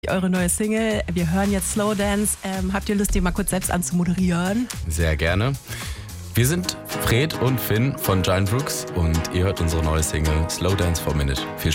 Eure neue Single. Wir hören jetzt Slow Dance. Habt ihr Lust, die mal kurz selbst anzumoderieren? Sehr gerne. Wir sind Fred und Finn von Giant Brooks und ihr hört unsere neue Single Slow Dance for a Minute. Viel